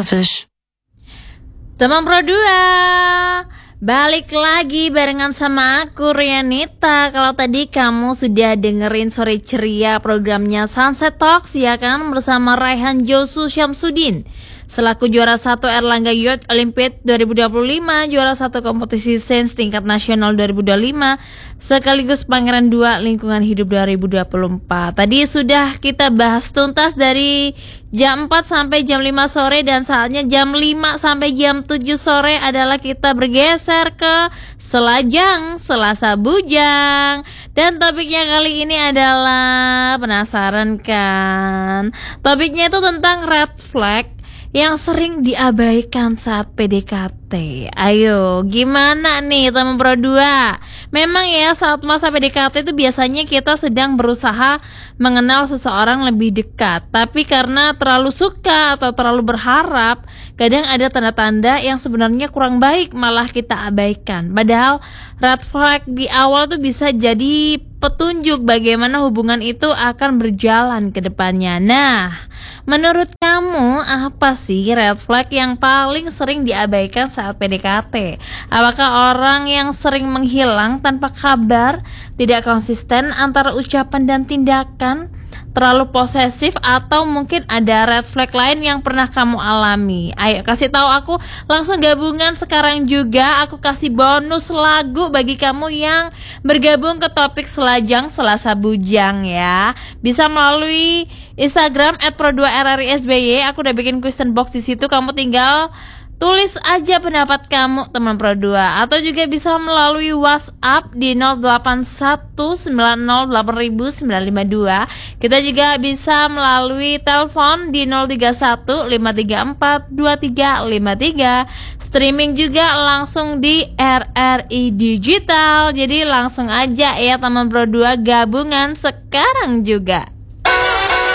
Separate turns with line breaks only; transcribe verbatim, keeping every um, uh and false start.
selfish.
Teman Pro dua, balik lagi barengan sama aku Rianita. Kalau tadi kamu sudah dengerin Sore Ceria programnya Sunset Talks ya kan, bersama Raihan Josu Syamsuddin selaku juara satu Erlangga Youth Olympiad dua ribu dua puluh lima, juara satu kompetisi sains tingkat nasional dua ribu dua puluh lima, sekaligus Pangeran dua Lingkungan Hidup dua ribu dua puluh empat. Tadi sudah kita bahas tuntas dari jam empat sampai jam lima sore, dan saatnya jam lima sampai jam tujuh sore adalah kita bergeser ke Selajang, Selasa Bujang. Dan topiknya kali ini adalah, penasaran kan? Topiknya itu tentang red flag yang sering diabaikan saat P D K T. Ayo, gimana nih teman Pro dua? Memang ya, saat masa P D K T itu biasanya kita sedang berusaha mengenal seseorang lebih dekat, tapi karena terlalu suka atau terlalu berharap, kadang ada tanda-tanda yang sebenarnya kurang baik malah kita abaikan. Padahal red flag di awal tuh bisa jadi petunjuk bagaimana hubungan itu akan berjalan ke depannya. Nah, menurut kamu apa sih red flag yang paling sering diabaikan saat P D K T? Apakah orang yang sering menghilang tanpa kabar, tidak konsisten antara ucapan dan tindakan, terlalu posesif, atau mungkin ada red flag lain yang pernah kamu alami? Ayo kasih tahu aku langsung gabungan sekarang juga. Aku kasih bonus lagu bagi kamu yang bergabung ke topik Selajang Selasa Bujang ya. Bisa melalui Instagram et pro dua r r i s b y. Aku udah bikin question box di situ. Kamu tinggal tulis aja pendapat kamu teman Pro dua, atau juga bisa melalui WhatsApp di nol delapan satu sembilan nol delapan sembilan lima dua. Kita juga bisa melalui telepon di nol tiga satu lima tiga empat dua tiga lima tiga. Streaming juga langsung di R R I Digital. Jadi langsung aja ya teman Pro dua, gabungan sekarang juga.